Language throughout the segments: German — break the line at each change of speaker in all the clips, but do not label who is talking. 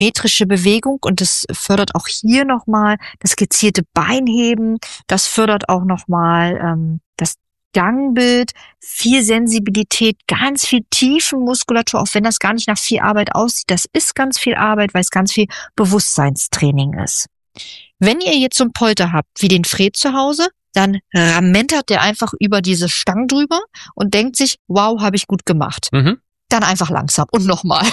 metrische Bewegung und das fördert auch hier nochmal das gezielte Beinheben. Das fördert auch nochmal das Gangbild, viel Sensibilität, ganz viel Tiefenmuskulatur, auch wenn das gar nicht nach viel Arbeit aussieht. Das ist ganz viel Arbeit, weil es ganz viel Bewusstseinstraining ist. Wenn ihr jetzt so einen Polter habt, wie den Fred zu Hause, dann ramentert der einfach über diese Stangen drüber und denkt sich, wow, habe ich gut gemacht. Dann einfach langsam und nochmal.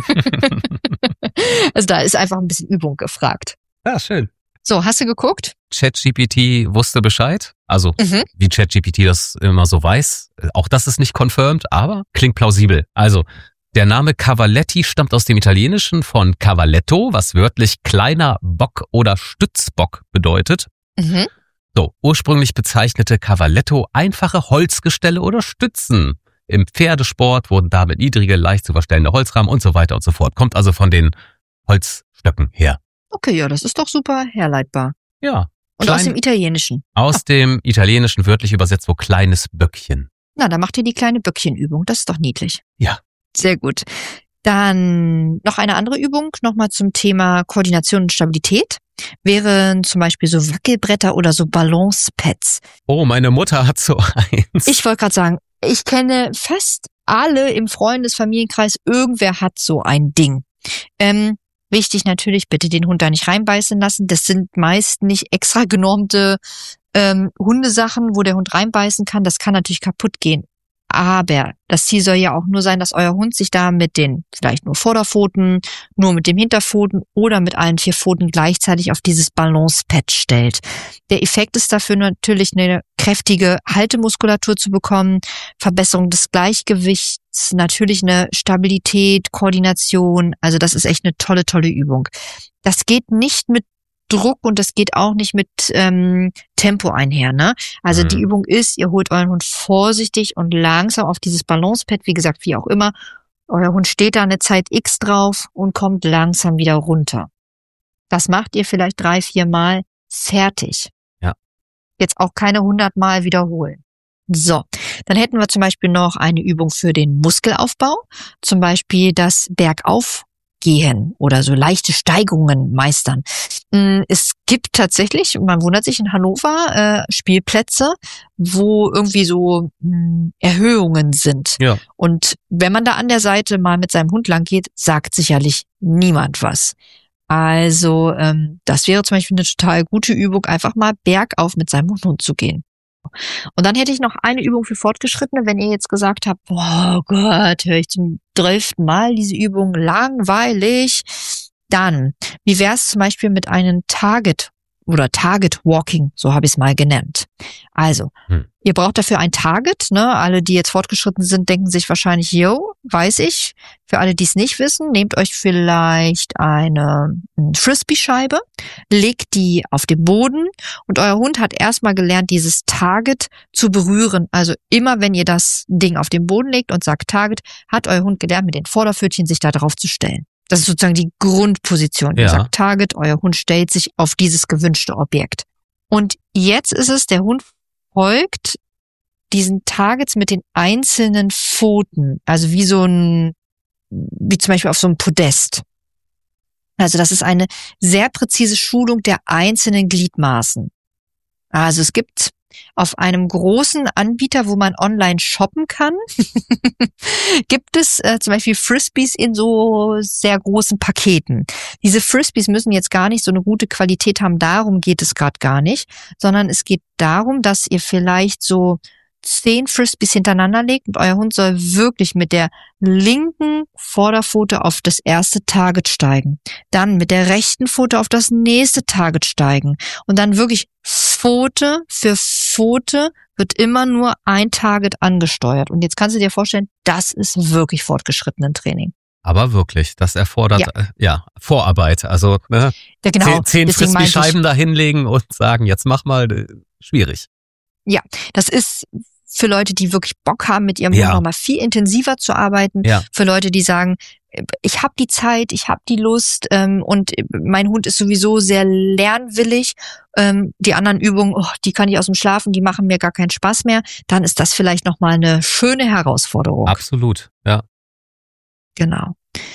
Also da ist einfach ein bisschen Übung gefragt.
Ja, schön.
So, hast du geguckt?
ChatGPT wusste Bescheid. Also, wie ChatGPT das immer so weiß. Auch das ist nicht confirmed, aber klingt plausibel. Also, der Name Cavaletti stammt aus dem Italienischen von Cavaletto, was wörtlich kleiner Bock oder Stützbock bedeutet. So, ursprünglich bezeichnete Cavaletto einfache Holzgestelle oder Stützen. Im Pferdesport wurden damit niedrige, leicht zu verstellende Holzrahmen und so weiter und so fort. Kommt also von den Holzstöcken her.
Okay, ja, das ist doch super herleitbar.
Ja.
Und aus dem Italienischen.
Aus dem Italienischen wörtlich übersetzt, so kleines Böckchen.
Na, dann macht ihr die kleine Böckchenübung. Das ist doch niedlich.
Ja.
Sehr gut. Dann noch eine andere Übung, nochmal zum Thema Koordination und Stabilität. Wären zum Beispiel so Wackelbretter oder so Balancepads.
Oh, meine Mutter hat so eins.
Ich wollte gerade sagen, ich kenne fast alle im Freundes-Familienkreis, irgendwer hat so ein Ding. Wichtig natürlich, bitte den Hund da nicht reinbeißen lassen. Das sind meist nicht extra genormte Hundesachen, wo der Hund reinbeißen kann. Das kann natürlich kaputt gehen. Aber das Ziel soll ja auch nur sein, dass euer Hund sich da mit den vielleicht nur Vorderpfoten, nur mit dem Hinterpfoten oder mit allen 4 Pfoten gleichzeitig auf dieses Balancepad stellt. Der Effekt ist dafür natürlich eine kräftige Haltemuskulatur zu bekommen, Verbesserung des Gleichgewichts, natürlich eine Stabilität, Koordination. Also das ist echt eine tolle, tolle Übung. Das geht nicht mit Druck und das geht auch nicht mit Tempo einher, ne? Also die Übung ist, ihr holt euren Hund vorsichtig und langsam auf dieses Balancepad, wie gesagt, wie auch immer. Euer Hund steht da eine Zeit X drauf und kommt langsam wieder runter. Das macht ihr vielleicht 3-4 Mal fertig.
Ja.
Jetzt auch keine 100 Mal wiederholen. So, dann hätten wir zum Beispiel noch eine Übung für den Muskelaufbau, zum Beispiel das Bergaufgehen oder so leichte Steigungen meistern. Es gibt tatsächlich, man wundert sich, in Hannover Spielplätze, wo irgendwie so Erhöhungen sind.
Ja.
Und wenn man da an der Seite mal mit seinem Hund lang geht, sagt sicherlich niemand was. Also das wäre zum Beispiel eine total gute Übung, einfach mal bergauf mit seinem Hund zu gehen. Und dann hätte ich noch eine Übung für Fortgeschrittene, wenn ihr jetzt gesagt habt, oh Gott, höre ich zum 12. Mal diese Übung, langweilig. Dann, wie wäre es zum Beispiel mit einem Target oder Target Walking, so habe ich es mal genannt. Also, ihr braucht dafür ein Target, ne? Alle, die jetzt fortgeschritten sind, denken sich wahrscheinlich, yo, weiß ich. Für alle, die es nicht wissen, nehmt euch vielleicht eine Frisbee-Scheibe, legt die auf den Boden und euer Hund hat erstmal gelernt, dieses Target zu berühren. Also immer, wenn ihr das Ding auf den Boden legt und sagt Target, hat euer Hund gelernt, mit den Vorderpfötchen sich da drauf zu stellen. Das ist sozusagen die Grundposition. Ihr sagt Target, euer Hund stellt sich auf dieses gewünschte Objekt. Und jetzt ist es, der Hund folgt diesen Targets mit den einzelnen Pfoten. Also wie zum Beispiel auf so einem Podest. Also das ist eine sehr präzise Schulung der einzelnen Gliedmaßen. Also es gibt auf einem großen Anbieter, wo man online shoppen kann, gibt es zum Beispiel Frisbees in so sehr großen Paketen. Diese Frisbees müssen jetzt gar nicht so eine gute Qualität haben, darum geht es gerade gar nicht, sondern es geht darum, dass ihr vielleicht so 10 Frisbees hintereinander legt und euer Hund soll wirklich mit der linken Vorderpfote auf das erste Target steigen. Dann mit der rechten Pfote auf das nächste Target steigen. Und dann wirklich Pfote für Pfote wird immer nur ein Target angesteuert. Und jetzt kannst du dir vorstellen, das ist wirklich fortgeschrittenen Training.
Aber wirklich, das erfordert Vorarbeit. Also
ja, genau.
10 Frisbee-Scheiben da hinlegen und sagen, jetzt mach mal, schwierig.
Ja, das ist für Leute, die wirklich Bock haben, mit ihrem Hund nochmal viel intensiver zu arbeiten. Ja. Für Leute, die sagen, ich habe die Zeit, ich habe die Lust und mein Hund ist sowieso sehr lernwillig. Die anderen Übungen, die kann ich aus dem Schlafen, die machen mir gar keinen Spaß mehr. Dann ist das vielleicht nochmal eine schöne Herausforderung.
Absolut, ja.
Genau.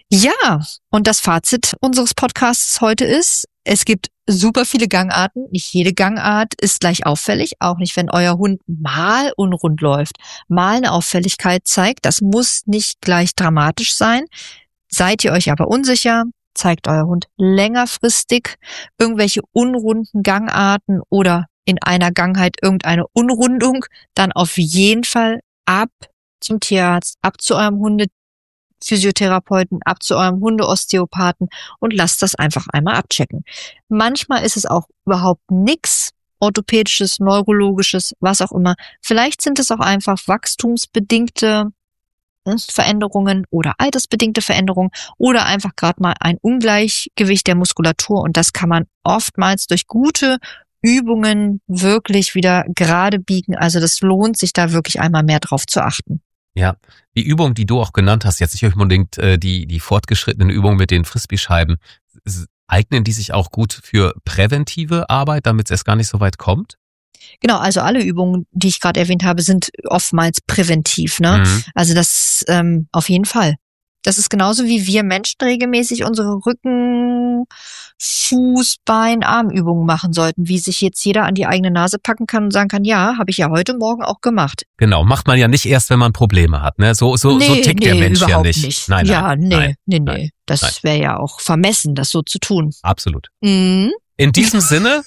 Ja, und das Fazit unseres Podcasts heute ist, es gibt super viele Gangarten. Nicht jede Gangart ist gleich auffällig, auch nicht, wenn euer Hund mal unrund läuft, mal eine Auffälligkeit zeigt. Das muss nicht gleich dramatisch sein. Seid ihr euch aber unsicher, zeigt euer Hund längerfristig irgendwelche unrunden Gangarten oder in einer Gangheit irgendeine Unrundung, dann auf jeden Fall ab zum Tierarzt, ab zu eurem Hundephysiotherapeuten, ab zu eurem Hundeosteopathen und lasst das einfach einmal abchecken. Manchmal ist es auch überhaupt nichts orthopädisches, neurologisches, was auch immer. Vielleicht sind es auch einfach wachstumsbedingte Veränderungen oder altersbedingte Veränderungen oder einfach gerade mal ein Ungleichgewicht der Muskulatur, und das kann man oftmals durch gute Übungen wirklich wieder gerade biegen. Also das lohnt sich da wirklich einmal mehr drauf zu achten.
Ja, die Übung, die du auch genannt hast, jetzt nicht unbedingt die fortgeschrittenen Übungen mit den Frisbee-Scheiben, eignen die sich auch gut für präventive Arbeit, damit es erst gar nicht so weit kommt?
Genau, also alle Übungen, die ich gerade erwähnt habe, sind oftmals präventiv, ne? Also das auf jeden Fall. Das ist genauso wie wir Menschen regelmäßig unsere Rücken-, Fuß-, Bein-, Armübungen machen sollten, wie sich jetzt jeder an die eigene Nase packen kann und sagen kann, ja, habe ich ja heute Morgen auch gemacht.
Genau, macht man ja nicht erst, wenn man Probleme hat, ne? So tickt der Mensch ja nicht. Nein.
Das wäre ja auch vermessen, das so zu tun.
Absolut.
Mhm.
In diesem Sinne,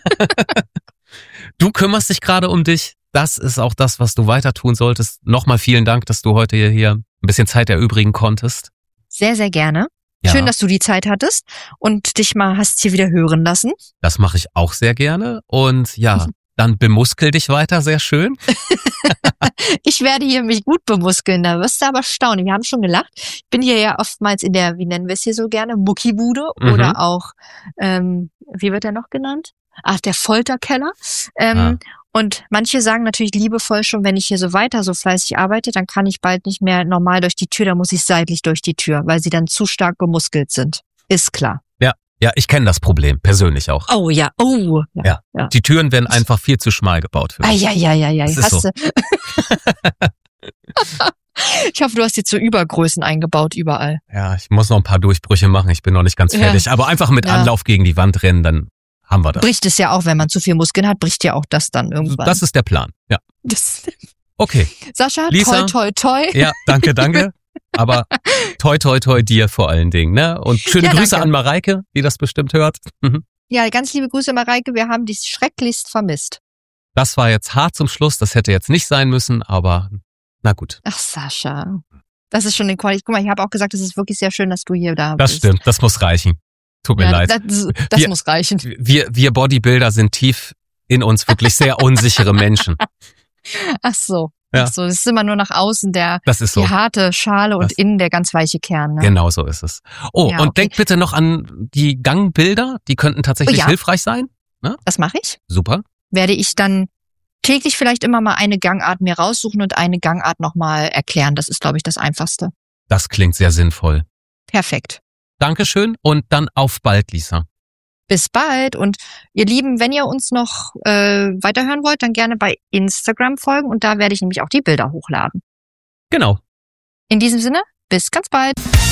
du kümmerst dich gerade um dich. Das ist auch das, was du weiter tun solltest. Nochmal vielen Dank, dass du heute hier ein bisschen Zeit erübrigen konntest.
Sehr, sehr gerne. Ja. Schön, dass du die Zeit hattest und dich mal hast hier wieder hören lassen.
Das mache ich auch sehr gerne. Und ja, dann bemuskel dich weiter, sehr schön.
Ich werde hier mich gut bemuskeln, da wirst du aber staunen. Wir haben schon gelacht. Ich bin hier ja oftmals in der, wie nennen wir es hier so gerne, Muckibude oder auch, wie wird der noch genannt? Ach, der Folterkeller. Und manche sagen natürlich liebevoll schon, wenn ich hier so weiter so fleißig arbeite, dann kann ich bald nicht mehr normal durch die Tür, dann muss ich seitlich durch die Tür, weil sie dann zu stark bemuskelt sind. Ist klar.
Ja, ich kenne das Problem, persönlich auch.
Oh ja,
Ja. Die Türen werden einfach viel zu schmal gebaut für mich.
Ja.
Das ist so.
Ich hoffe, du hast jetzt so Übergrößen eingebaut überall.
Ja, ich muss noch ein paar Durchbrüche machen, ich bin noch nicht ganz fertig. Aber einfach mit Anlauf gegen die Wand rennen, dann haben wir das.
Bricht es ja auch, wenn man zu viel Muskeln hat, bricht ja auch das dann irgendwann.
Das ist der Plan, ja. Okay.
Sascha,
Lisa,
toi.
Ja, danke. Aber toi dir vor allen Dingen, ne? Und schöne Grüße an Mareike, die das bestimmt hört.
Ja, ganz liebe Grüße, Mareike. Wir haben dich schrecklichst vermisst.
Das war jetzt hart zum Schluss. Das hätte jetzt nicht sein müssen, aber na gut.
Ach, Sascha. Das ist schon eine Qualität. Guck mal, ich habe auch gesagt, es ist wirklich sehr schön, dass du hier da bist.
Das stimmt, das muss reichen. Tut mir leid.
Das muss reichen.
Wir Bodybuilder sind tief in uns wirklich sehr unsichere Menschen.
Ach so. Das ist immer nur nach außen die harte Schale und innen der ganz weiche Kern. Ne?
Genau so ist es. Und denk bitte noch an die Gangbilder, die könnten tatsächlich hilfreich sein. Ne?
Das mache ich.
Super.
Werde ich dann täglich vielleicht immer mal eine Gangart mir raussuchen und eine Gangart nochmal erklären. Das ist, glaube ich, das Einfachste.
Das klingt sehr sinnvoll.
Perfekt.
Dankeschön und dann auf bald, Lisa.
Bis bald, und ihr Lieben, wenn ihr uns noch weiterhören wollt, dann gerne bei Instagram folgen, und da werde ich nämlich auch die Bilder hochladen.
Genau.
In diesem Sinne, bis ganz bald.